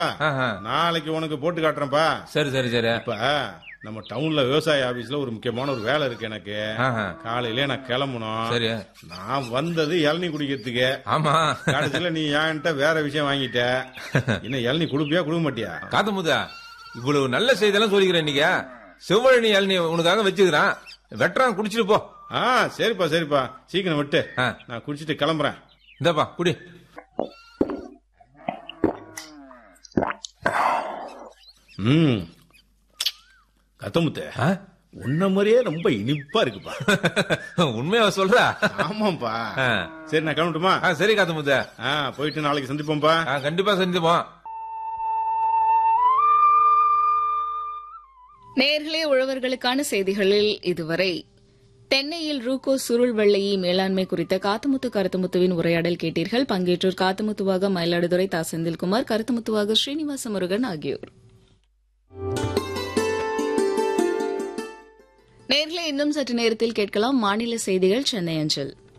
ஆஹா. நாளைக்கு உனக்கு போட்டு காட்டுறேன்ப்பா. சரி சரி சரி. இப்ப நம்ம டவுன்ல விவசாய ஆபீஸ்ல ஒரு முக்கியமான ஒரு வேலை இருக்கு எனக்கு. ஆஹா. காலையிலே நான் கிளம்பணும். சரி. நான் வந்தது இளநீ குடிக்கிறதுக்கு. ஆமா. கடைசியில நீ என்கிட்ட வேற விஷயம் வாங்கிட்ட. இன்னும் இளநீ குடுப்பியா குடுக்க மாட்டியா? காத்தமுதா, இவ்வளவு நல்ல செய்தியெல்லாம் சொல்லிக்கிறேன் இன்னைக்கு. செவ்வழி இளநீ உனக்காக வச்சுக்கிறான், வெட்டுறான், குடிச்சிட்டு போ. சரிப்பா சரிப்பா, சீக்கிரம் விட்டு. ஆ. நான் குடிச்சிட்டு கிளம்புறேன். இந்தப்பா குடி. கத்தமுத்து, ஆ? உன்ன மாதிரியே ரொம்ப இனிப்பா இருக்குப்பா. உண்மையா சொல்றா? ஆமாப்பா. ஆ. சரி நான் கிளம்பட்டுமா? சரி காத்தமுதா. போயிட்டு நாளைக்கு சந்திப்போம்ப்பா. கண்டிப்பா சந்திப்போம். நேர்களே, உழவர்களுக்கான செய்திகளில் இதுவரை தென்னையில் ரூகோ சுருள் வெள்ளையை மேலாண்மை குறித்த காத்தமுத்து கருத்துமுத்துவின் உரையாடல் கேட்டீர்கள். பங்கேற்றோர் காத்தமுத்துவாக மயிலாடுதுறை தா செந்தில்குமார், கருத்துமுத்துவாக ஸ்ரீனிவாச முருகன் ஆகியோர். நேர்களே, இன்னும் சற்று நேரத்தில் கேட்கலாம் மாநில செய்திகள் சென்னை அஞ்சல்.